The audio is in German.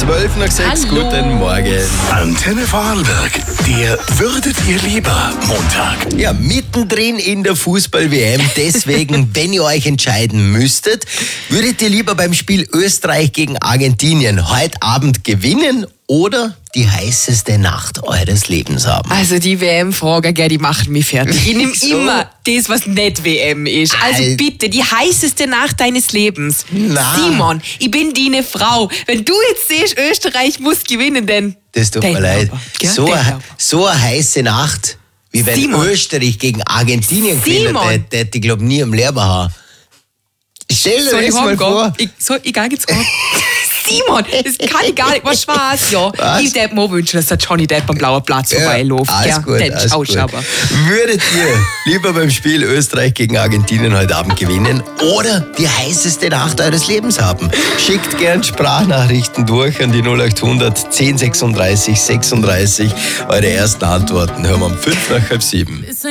12 nach 6. Hallo. Guten Morgen. Antenne Vorarlberg, der Würdet ihr lieber Montag. Ja, mittendrin in der Fußball-WM. Deswegen, wenn ihr euch entscheiden müsstet, würdet ihr lieber beim Spiel Österreich gegen Argentinien heute Abend gewinnen oder die heißeste Nacht eures Lebens haben? Also die WM-Frage, die macht mich fertig. Ich nehme So. immer das, was nicht WM ist. Also Al- bitte, die heißeste Nacht deines Lebens. Na. Simon, ich bin deine Frau. Wenn du jetzt siehst, Österreich muss gewinnen, dann... Das tut mir leid. So eine heiße Nacht, wie wenn Simon. Österreich gegen Argentinien gewinnt, Simon. der hätte ich glaube nie im Leben haben. Stell dir Soll ich das mal vor. heimgehen? Ich gehe jetzt rein. Simon, das kann ich gar nicht. Was Spaß, ja. Was? Ich würde mir wünschen, dass der Johnny Depp am blauen Platz vorbeiläuft. alles gut, Den alles gut. Schauschauer. Würdet ihr lieber beim Spiel Österreich gegen Argentinien heute Abend gewinnen oder die heißeste Nacht eures Lebens haben? Schickt gern Sprachnachrichten durch an die 0800 1036 36. Eure ersten Antworten hören wir um 5 nach halb 7.